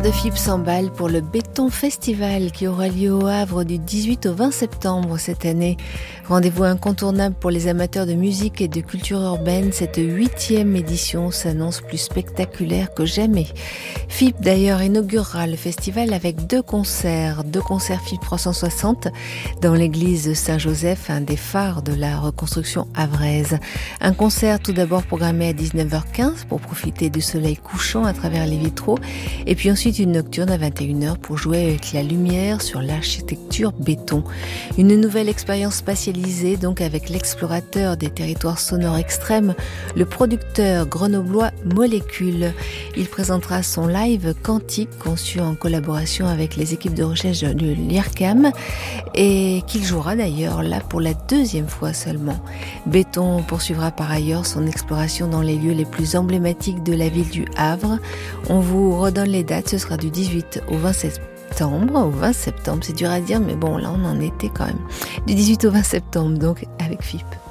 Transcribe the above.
de FIP s'emballe pour le Béton Festival qui aura lieu au Havre du 18 au 20 septembre cette année. Rendez-vous incontournable pour les amateurs de musique et de culture urbaine. Cette 8e édition s'annonce plus spectaculaire que jamais. FIP d'ailleurs inaugurera le festival avec deux concerts FIP 360 dans l'église Saint-Joseph, un des phares de la reconstruction havraise. Un concert tout d'abord programmé à 19h15 pour profiter du soleil couchant à travers les vitraux, et puis ensuite une nocturne à 21h pour jouer avec la lumière sur l'architecture béton. Une nouvelle expérience spatialisée donc avec l'explorateur des territoires sonores extrêmes, le producteur grenoblois Molécule. Il présentera son live quantique conçu en collaboration avec les équipes de recherche de l'IRCAM et qu'il jouera d'ailleurs là pour la 2e fois seulement. Béton poursuivra par ailleurs son exploration dans les lieux les plus emblématiques de la ville du Havre. On vous redonne les dates, ce sera du 18 au 20 septembre, c'est dur à dire, mais bon, là on en était quand même. Du 18 au 20 septembre, donc, avec FIP.